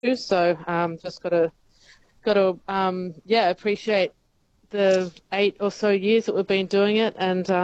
too. So just got to yeah, appreciate the 8 or so years that we've been doing it,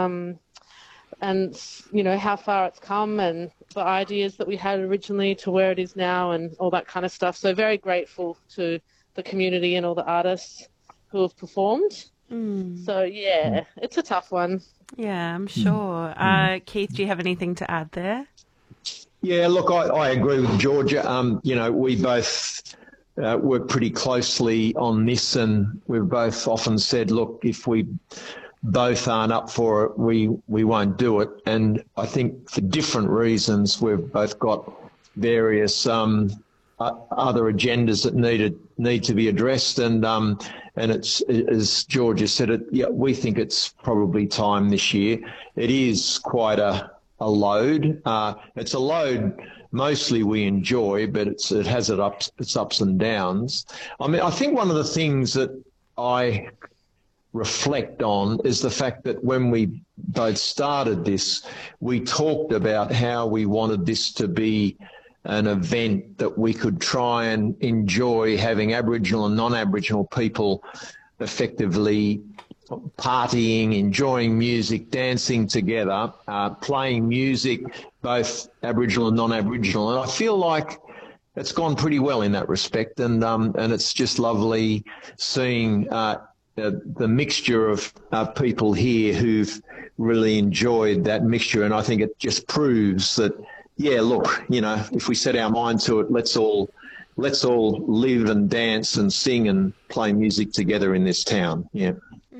and how far it's come, and the ideas that we had originally to where it is now, and all that kind of stuff. So very grateful to the community and all the artists who have performed. So yeah, it's a tough one. Yeah, I'm sure. Keith, do you have anything to add there? Yeah, look, I agree with Georgia. We both work pretty closely on this, and we've both often said, look, if we both aren't up for it, we won't do it. And I think for different reasons, we've both got various other agendas that need to be addressed, and it's, as George has said it, yeah, we think it's probably time this year. It is quite a load. It's a load mostly we enjoy, but it has its ups and downs. I mean, I think one of the things that I reflect on is the fact that when we both started this, we talked about how we wanted this to be an event that we could try and enjoy, having Aboriginal and non-Aboriginal people effectively partying, enjoying music, dancing together, playing music, both Aboriginal and non-Aboriginal. And I feel like it's gone pretty well in that respect, and it's just lovely seeing the mixture of people here who've really enjoyed that mixture. And I think it just proves that, yeah, look, if we set our mind to it, let's all live and dance and sing and play music together in this town. Yeah.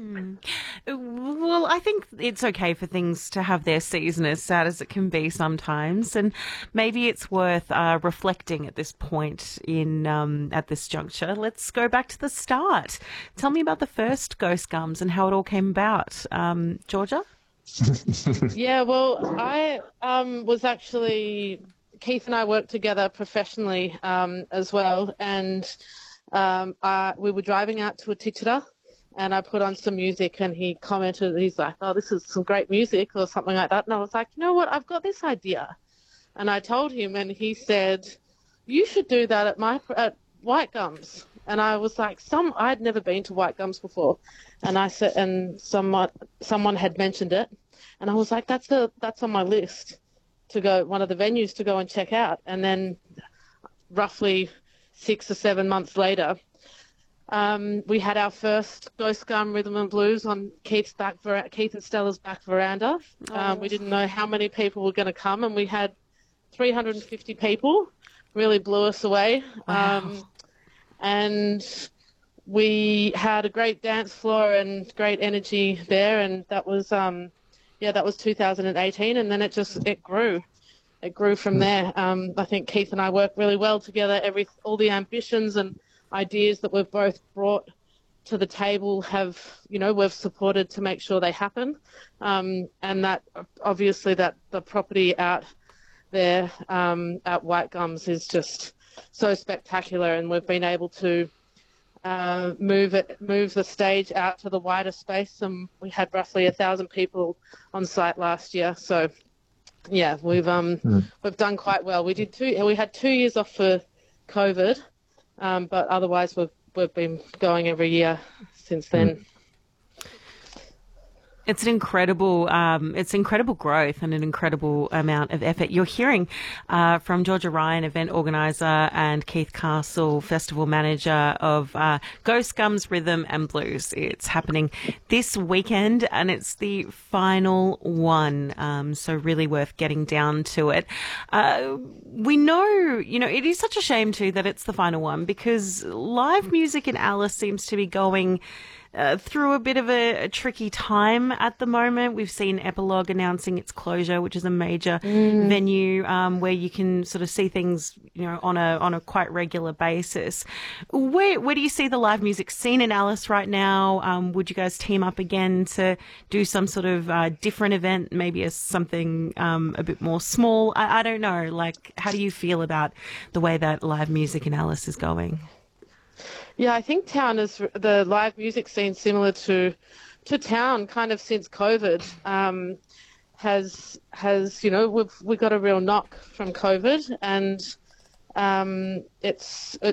Well, I think it's okay for things to have their season, as sad as it can be sometimes, and maybe it's worth reflecting at this point at this juncture. Let's go back to the start. Tell me about the first Ghost Gums and how it all came about, Georgia. Yeah, well, I was actually Keith and I worked together professionally as well, and we were driving out to Atitira, and I put on some music, and he commented, he's like, "Oh, this is some great music," or something like that. And I was like, "You know what? I've got this idea." And I told him, and he said, "You should do that at White Gums." And I was like, I'd never been to White Gums before, and I said, and someone had mentioned it, and I was like, that's on my list to go, one of the venues to go and check out. And then roughly 6 or 7 months later, we had our first Ghost Gum Rhythm and Blues on Keith and Stella's back veranda. We didn't know how many people were going to come, and we had 350 people. Really blew us away. Wow. And we had a great dance floor and great energy there, and that was 2018, and then it grew. It grew from there. I think Keith and I work really well together. All the ambitions and ideas that we've both brought to the table we've supported to make sure they happen. And that obviously that the property out there at White Gums is just so spectacular, and we've been able to move the stage out to the wider space, and we had roughly 1,000 people on site last year. So yeah, we've done quite well. We had 2 years off for COVID, but otherwise we've been going every year since then. It's incredible growth and an incredible amount of effort. You're hearing from Georgia Ryan, event organizer, and Keith Castle, festival manager of Ghost Gums Rhythm and Blues. It's happening this weekend, and it's the final one, so really worth getting down to it. We know, it is such a shame too that it's the final one, because live music in Alice seems to be going through a bit of a tricky time at the moment. We've seen Epilogue announcing its closure, which is a major venue where you can sort of see things, on a quite regular basis. Where do you see the live music scene in Alice right now? Would you guys team up again to do some sort of different event, maybe as something a bit more small? I don't know. Like, how do you feel about the way that live music in Alice is going? Yeah, I think town is the live music scene similar to town kind of since COVID has we got a real knock from COVID, and it